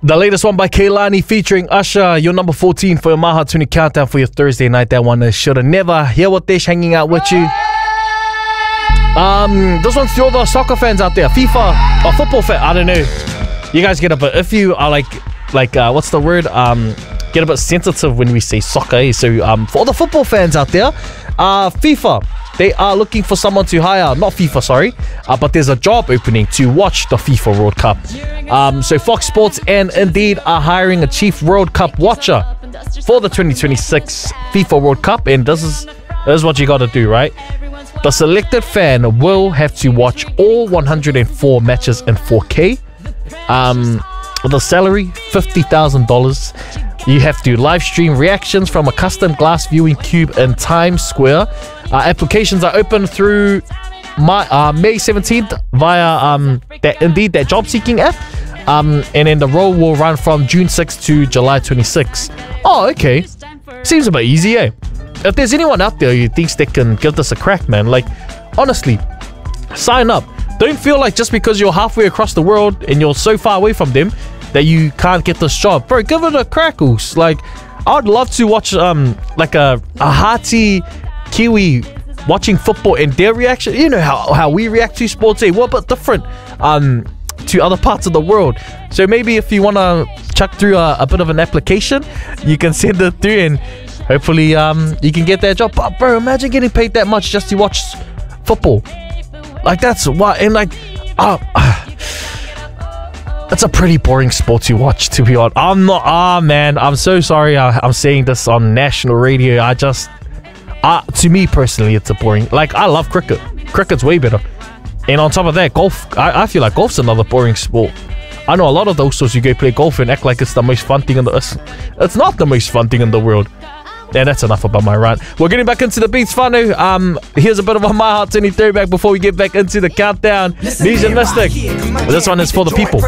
The latest one by Kehlani featuring Usher, your number 14 for your My Heart 20 countdown for your Thursday night. That one is Shoulda Never. Here with Dish hanging out with you. This one's to all the soccer fans out there. FIFA or football fan, I don't know. You guys get a bit, if you are like what's the word? Get a bit sensitive when we say soccer. Eh? So for all the football fans out there, FIFA, they are looking for someone to hire, not FIFA, sorry, but there's a job opening to watch the FIFA World Cup. So Fox Sports and Indeed are hiring a chief World Cup watcher for the 2026 FIFA World Cup, and this is what you got to do, right? The selected fan will have to watch all 104 matches in 4K. With a salary $50,000. You have to live stream reactions from a custom glass viewing cube in Times Square. Applications are open through May 17th via that job seeking app. And then the role will run from June 6th to July 26th. Oh, okay. Seems a bit easy, eh? If there's anyone out there who thinks they can give this a crack, man, like, honestly, sign up. Don't feel like just because you're halfway across the world and you're so far away from them that you can't get this job. Bro, give it a crack, oos. Like, I'd love to watch like a hearty Kiwi watching football and their reaction. You know how we react to sports, eh? What but different to other parts of the world. So maybe if you want to chuck through a bit of an application, you can send it through and hopefully you can get that job. But bro, imagine getting paid that much just to watch football. Like, that's what, and like, it's a pretty boring sport to watch, to be honest. Man, I'm so sorry I'm saying this on national radio. To me personally, it's a boring, like, I love cricket. Cricket's way better. And on top of that, golf, I feel like golf's another boring sport. I know a lot of those sorts you go play golf and act like it's the most fun thing in the, it's not the most fun thing in the world. Yeah, that's enough about my rant. We're getting back into the beats, Whānau. Here's a bit of a My Heart 20 throwback before we get back into the countdown. Music Mystic. This one is for the people.